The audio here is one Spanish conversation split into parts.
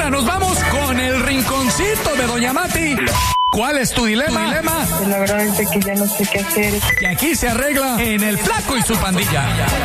Ahora nos vamos con el rinconcito de Doña Mati. ¿Cuál es tu dilema? Pues la verdad es que ya no sé qué hacer. Y aquí se arregla en El Flaco y su pandilla.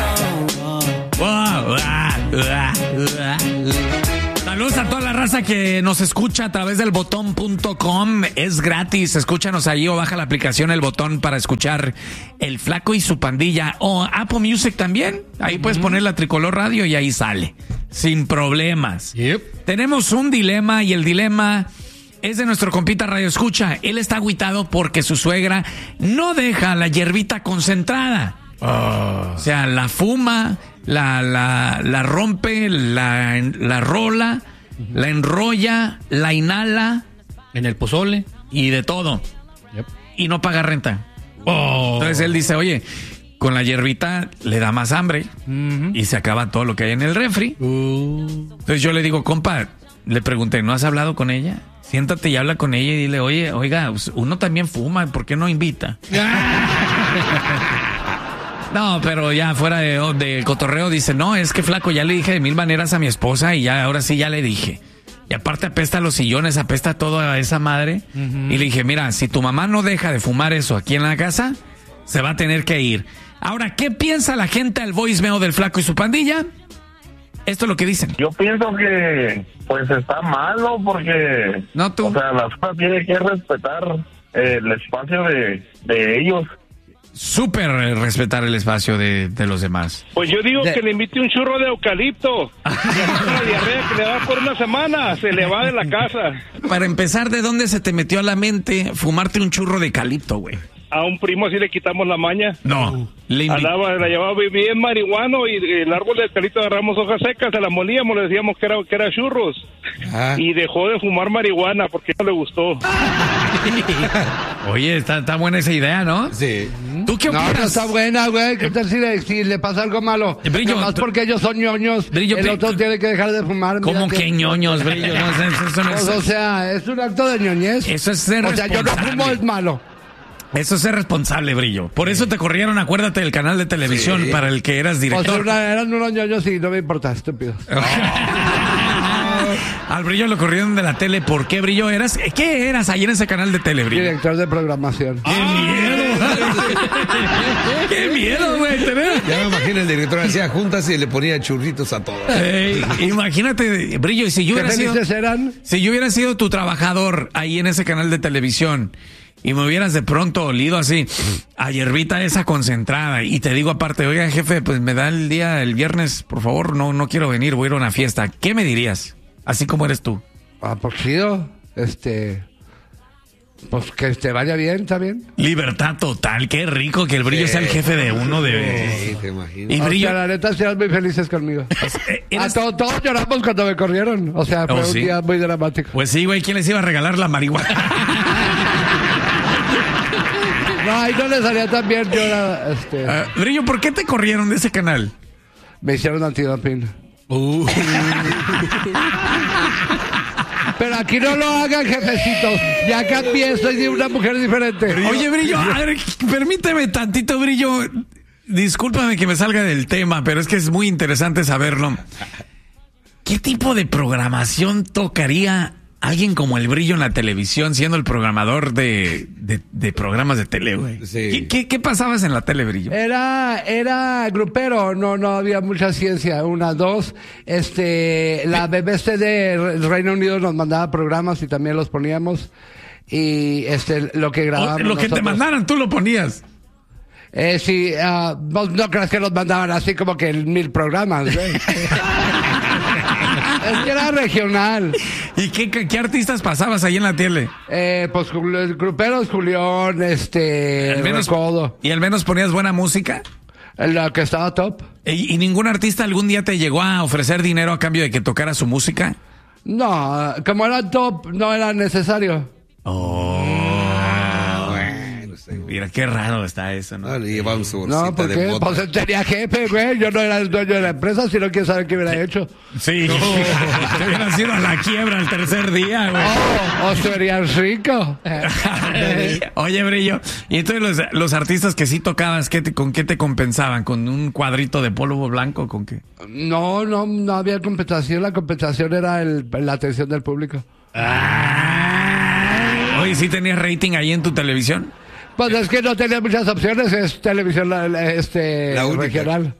Saludos a toda la raza que nos escucha a través del botón.com. Es gratis, escúchanos ahí o baja la aplicación El Botón para escuchar El Flaco y su pandilla. O Apple Music también. Ahí puedes poner la Tricolor Radio y ahí sale. Sin problemas. Yep. Tenemos un dilema y el dilema es de nuestro compita Radio Escucha. Él está agüitado porque su suegra no deja la hierbita concentrada. O sea, la fuma, la rompe, la rola, la enrolla, la inhala. En el pozole. Y de todo. Yep. Y no paga renta. Entonces él dice, oye, con la hierbita le da más hambre y se acaba todo lo que hay en el refri. Entonces yo le digo, compa, le pregunté, ¿no has hablado con ella? Siéntate y habla con ella y dile, oiga, uno también fuma, ¿por qué no invita? No, pero ya fuera de cotorreo dice, no, es que flaco, ya le dije de mil maneras a mi esposa y ya ahora sí ya le dije. Y aparte apesta los sillones, apesta todo a esa madre. Y le dije, mira, si tu mamá no deja de fumar eso aquí en la casa, se va a tener que ir. Ahora, ¿qué piensa la gente al voicemail del Flaco y su pandilla? Esto es lo que dicen. Yo pienso que pues está mal, ¿no? Porque No, tú. o sea, la escuela tiene que respetar el espacio de ellos. Súper respetar el espacio de los demás. Pues yo digo que le invite un churro de eucalipto. La diarrea que le da por una semana, se le va de la casa. Para empezar, ¿de dónde se te metió a la mente fumarte un churro de eucalipto, güey? A un primo así le quitamos la maña. No. La llevaba bien marihuano y el árbol de eucalipto agarramos hojas secas, se la molíamos, le decíamos que era churros. Y dejó de fumar marihuana porque no le gustó. Oye, está buena esa idea, ¿no? Sí. ¿Tú qué opinas? No está buena, güey. ¿Qué tal si le pasa algo malo? Brillo, Nomás porque ellos son ñoños, el otro tiene que dejar de fumar. ¿Cómo que ñoños, Brillo? No, eso no es... Pues, o sea, es un acto de ñoñez. Eso es ser responsable. O sea, yo no fumo, es malo. Eso es ser responsable, Brillo. Por eso te corrieron, acuérdate, del canal de televisión para el que eras director. Pues eran unos ñoños y no me importa, estúpidos. Al Brillo lo corrieron de la tele. ¿Por qué, Brillo? ¿Qué eras ahí en ese canal de tele, Brillo? Director de programación. ¡Qué miedo! ¡Qué miedo, güey! Ya me imagino el director hacía juntas y le ponía churritos a todos. Imagínate, Brillo, y si yo hubiera sido tu trabajador ahí en ese canal de televisión y me hubieras de pronto olido así a hierbita esa concentrada y te digo aparte, oiga, jefe, pues me da el viernes, por favor, no quiero venir, voy a ir a una fiesta. ¿Qué me dirías? Así como eres tú. Pues chido, pues que te vaya bien, ¿está bien? Libertad total, qué rico que el Brillo sea el jefe de uno de... Sí, te imagino. Y Brillo... O sea, la neta, sean muy felices conmigo. Todos lloramos cuando me corrieron. O sea, fue un día muy dramático. Pues sí, güey, ¿quién les iba a regalar la marihuana? No, ahí no le salía tan bien. Brillo, ¿por qué te corrieron de ese canal? Me hicieron antidoping. Pero aquí no lo hagan, jefecitos. Ya cambié, soy de una mujer diferente. Oye, Brillo, a ver, permíteme tantito, Brillo. Discúlpame que me salga del tema, pero es que es muy interesante saberlo. ¿Qué tipo de programación tocaría alguien como el Brillo en la televisión, siendo el programador de programas de tele, güey? Sí. ¿Qué pasabas en la tele, Brillo? Era grupero, no había mucha ciencia. 1, 2, la BBC de Reino Unido nos mandaba programas y también los poníamos. Y lo que grabábamos Lo que nosotros, te mandaran, tú lo ponías. Sí, no creas que nos mandaban así como que 1000 programas, güey. Es que era regional. ¿Y qué artistas pasabas ahí en la tele? Pues gruperos, Julián, Recodo. ¿Y al menos ponías buena música? La que estaba top. ¿Y ningún artista algún día te llegó a ofrecer dinero a cambio de que tocara su música? No, como era top, no era necesario. Bueno, Mira, qué raro está eso, ¿no? Ah, le llevaban su bolsita No, ¿por de qué? mota. Pues él tenía jefe, güey. Yo no era el dueño de la empresa, sino quién sabe qué hubiera hecho. Sí, te hubieras ido a la quiebra el tercer día, güey. O serías rico. Oye, Brillo, y entonces los artistas que sí tocabas, ¿con qué te compensaban? ¿Con un cuadrito de polvo blanco? ¿Con qué? No había compensación. La compensación era la atención del público. Oye, ¿sí tenías rating ahí en tu televisión? Pues es que no tenía muchas opciones, es televisión La única. regional.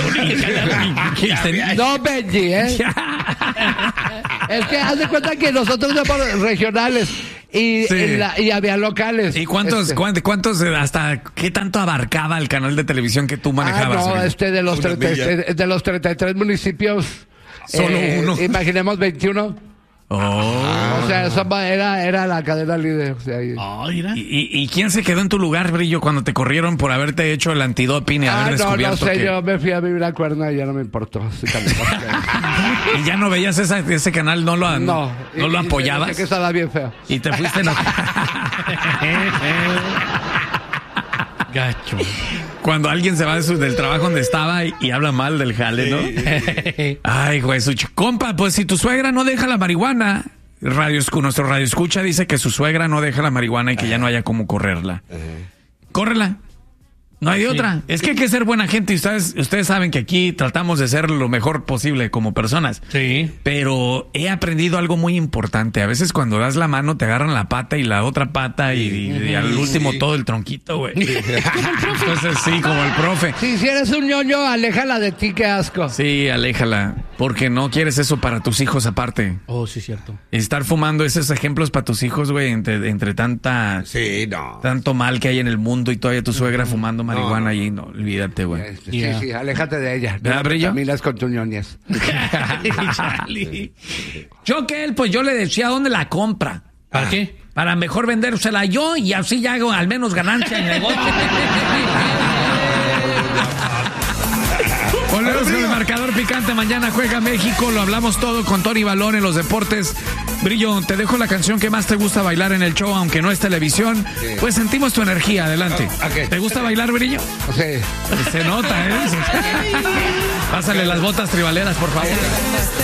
No, Benji, ¿eh? Es que haz de cuenta que nosotros somos regionales y, Sí. y había locales. ¿Y cuántos, hasta qué tanto abarcaba el canal de televisión que tú manejabas? No, de los Una 33 municipios. Solo uno. Imaginemos 21. Oh. O sea, era la cadena líder. O sea, Mira. ¿Y quién se quedó en tu lugar, Brillo, cuando te corrieron por haberte hecho el antidoping y haber no descubierto sé, que... yo me fui a vivir a Cuerna y ya no me importó. ¿Y ya no veías ese canal? ¿No lo apoyabas? Sé que estaba bien feo. Y te fuiste... Gacho. Cuando alguien se va del trabajo donde estaba y habla mal del jale, ¿no? Ay, güey, compa, pues si tu suegra no deja la marihuana, nuestro radio escucha dice que su suegra no deja la marihuana y que ya no haya cómo correrla. Córrela. No hay de otra. Es que hay que ser buena gente y ustedes saben que aquí tratamos de ser lo mejor posible como personas. Sí. Pero he aprendido algo muy importante. A veces cuando das la mano te agarran la pata y la otra pata y al último todo el tronquito, güey. Entonces sí, como el profe. Si eres un ñoño, aléjala de ti, qué asco. Sí, aléjala. Porque no quieres eso para tus hijos aparte. Oh, sí, cierto. Estar fumando esos ejemplos para tus hijos, güey, entre Sí, no. tanto mal que hay en el mundo y todavía tu suegra fumando marihuana allí. No, olvídate, güey. Sí, aléjate de ella. ¿Verdad, Brillo? Milas con tu ñoñez. Yo que él, pues yo le decía dónde la compra. ¿Para qué? Para mejor vendérsela yo y así ya hago al menos ganancia en el negocio. Volvemos con el marcador picante. Mañana juega México. Lo hablamos todo con Tony Balón en los deportes. Brillo, te dejo la canción que más te gusta bailar en el show, aunque no es televisión. Sí. Pues sentimos tu energía. Adelante. Okay. ¿Te gusta bailar, Brillo? Sí. Se nota, ¿eh? Pásale las botas tribaleras, por favor.